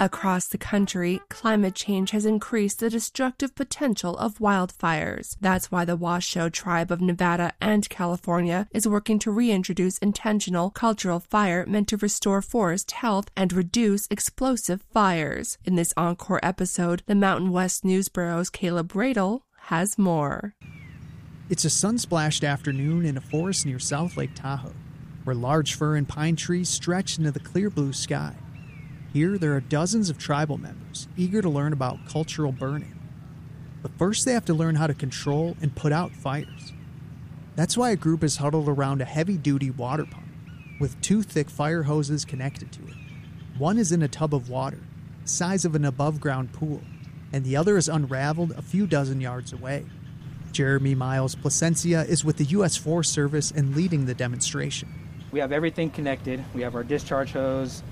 Across the country, climate change has increased the destructive potential of wildfires. That's why the Washoe Tribe of Nevada and California is working to reintroduce intentional cultural fire meant to restore forest health and reduce explosive fires. In this encore episode, the Mountain West News Bureau's Caleb Radel has more. It's a sun-splashed afternoon in a forest near South Lake Tahoe, where large fir and pine trees stretch into the clear blue sky. Here, there are dozens of tribal members eager to learn about cultural burning. But first, they have to learn how to control and put out fires. That's why a group is huddled around a heavy-duty water pump with 2 thick fire hoses connected to it. One is in a tub of water, the size of an above-ground pool, and the other is unraveled a few dozen yards away. Jeremy Miles Placencia is with the U.S. Forest Service and leading the demonstration. We have everything connected. We have our discharge hose,